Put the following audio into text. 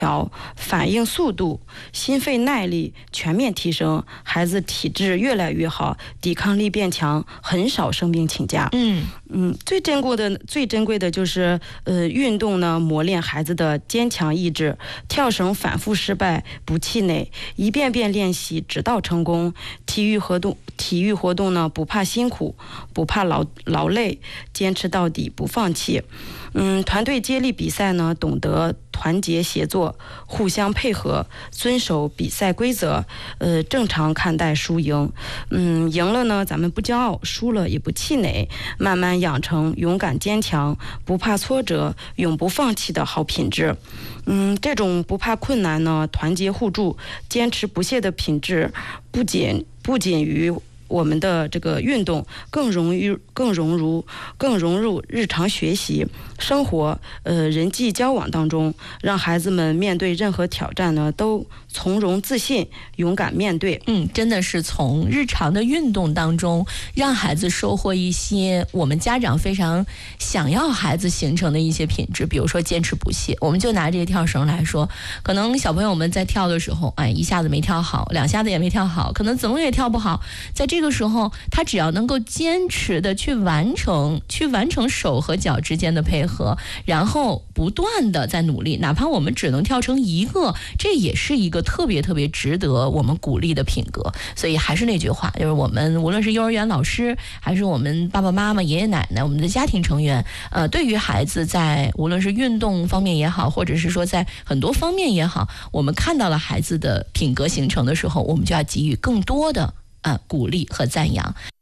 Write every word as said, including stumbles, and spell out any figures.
反应速度、心肺耐力全面提升，孩子体质越来越好，抵抗力变强，很少生病请假。 嗯嗯，最珍贵的最珍贵的就是呃运动呢，磨练孩子的坚强意志。跳绳反复失败不气馁，一遍遍练习直到成功。体育活动体育活动呢，不怕辛苦，不怕劳劳累，坚持到底不放弃。嗯，团队接力比赛呢，懂得团结协作，互相配合，遵守比赛规则，呃，正常看待输赢。嗯，赢了呢，咱们不骄傲；输了也不气馁，慢慢养成勇敢坚强、不怕挫折、永不放弃的好品质。嗯，这种不怕困难呢，团结互助、坚持不懈的品质，不仅不仅于我们的这个运动更融于更融入更融入日常学习生活呃人际交往当中，让孩子们面对任何挑战呢都从容自信，勇敢面对。 嗯，真的是从日常的运动当中让孩子收获一些我们家长非常想要孩子形成的一些品质，比如说坚持不懈。我们就拿这个跳绳来说，可能小朋友们在跳的时候，哎，一下子没跳好，两下子也没跳好，可能怎么也跳不好，在这个时候他只要能够坚持的去完成去完成手和脚之间的配合，然后不断的在努力，哪怕我们只能跳成一个，这也是一个特别特别值得我们鼓励的品格。所以还是那句话，就是我们无论是幼儿园老师，还是我们爸爸妈妈、爷爷奶奶，我们的家庭成员，呃，对于孩子在无论是运动方面也好，或者是说在很多方面也好，我们看到了孩子的品格形成的时候，我们就要给予更多的呃鼓励和赞扬。